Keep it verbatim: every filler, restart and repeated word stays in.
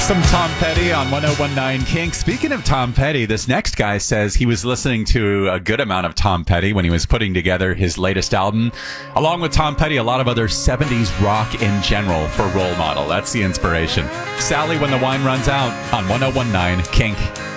Some Tom Petty on one oh one nine Kink. Speaking of Tom Petty, this next guy says he was listening to a good amount of Tom Petty when he was putting together his latest album. Along with Tom Petty, a lot of other seventies rock in general for Role Model. That's the inspiration. Sally, When the Wine Runs Out on one oh one nine Kink.